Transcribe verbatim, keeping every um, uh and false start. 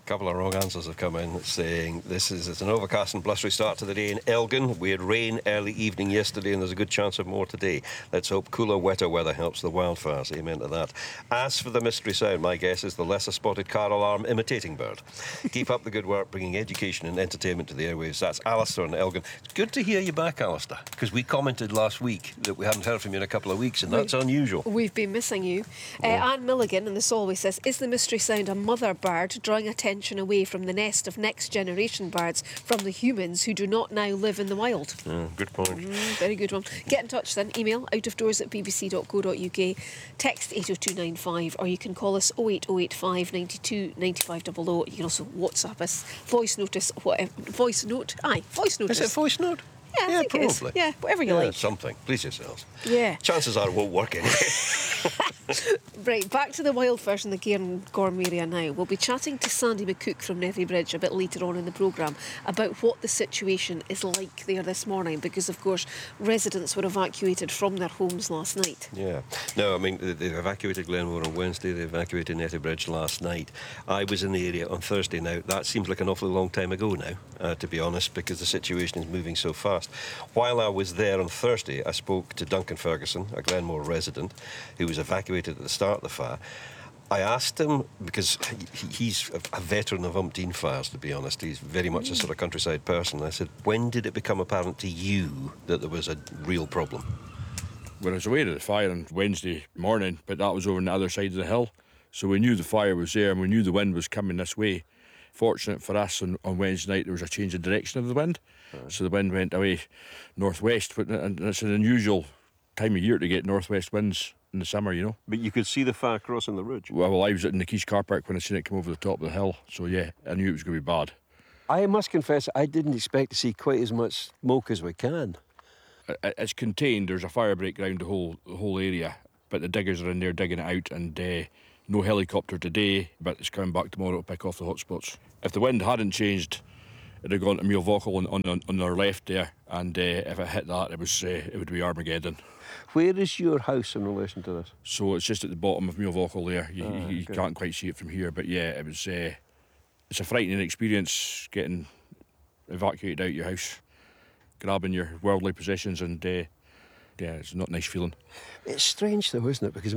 A couple of wrong answers have come in saying this is it's an overcast and blustery start to the day in Elgin. We had rain early evening yesterday and there's a good chance of more today. Let's hope cooler, wetter weather helps the wildfires. Amen to that. As for the mystery sound, my guess is the lesser spotted car alarm imitating bird. Keep up the good work bringing education and entertainment to the airwaves. That's Alistair in Elgin. It's good to hear you back, Alistair, because we commented last week that we hadn't heard from you in a couple of weeks and that's we, unusual. We've been missing you. Yeah. Uh, Anne Milligan in the Solway says, is the mystery sound a mother bird drawing attention away from the nest of next generation birds from the humans who do not now live in the wild? Yeah, good point. Mm, very good one. Get in touch then. Email outofdoors at b b c dot co dot u k, text eight oh two nine five, or you can call us oh eight oh eight five nine two nine five zero zero. You can also WhatsApp us, voice notice, whatever. Voice note? Aye, voice notice. Is it voice note? Yeah, I yeah, think probably. it is. Yeah, whatever you yeah, like. Something. Please yourselves. Yeah. Chances are it won't work anyway. Right, back to the wildfires in the Cairngorm area now. We'll be chatting to Sandy McCook from Nethy Bridge a bit later on in the programme about what the situation is like there this morning, because, of course, residents were evacuated from their homes last night. Yeah. No, I mean, they, they evacuated Glenmore on Wednesday, they evacuated Nethy Bridge last night. I was in the area on Thursday now. That seems like an awfully long time ago now, uh, to be honest, because the situation is moving so fast. While I was there on Thursday, I spoke to Duncan Ferguson, a Glenmore resident, who was evacuated at the start of the fire. I asked him, because he, he's a veteran of umpteen fires, to be honest. He's very much a sort of countryside person. I said, when did it become apparent to you that there was a real problem? Well, I was aware of the fire on Wednesday morning, but that was over on the other side of the hill. So we knew the fire was there and we knew the wind was coming this way. Fortunate for us, on, on Wednesday night there was a change of direction of the wind. Right. So the wind went away northwest, but and it's an unusual time of year to get northwest winds in the summer, you know. But you could see the fire crossing the ridge. Well, well I was in the Keys car park when I seen it come over the top of the hill, so yeah, I knew it was going to be bad. I must confess, I didn't expect to see quite as much smoke as we can. It's contained. There's a fire break around the whole the whole area, but the diggers are in there digging it out, and uh, no helicopter today, but it's coming back tomorrow to pick off the hot spots. If the wind hadn't changed, it'd have gone to Muirvocal on, on, on our left there, and uh, if it hit that, it was uh, it would be Armageddon. Where is your house in relation to this? So it's just at the bottom of Muirvocal there. You, ah, you okay. can't quite see it from here, but yeah, it was. Uh, it's a frightening experience getting evacuated out of your house, grabbing your worldly possessions, and uh, yeah, it's not a nice feeling. It's strange though, isn't it? Because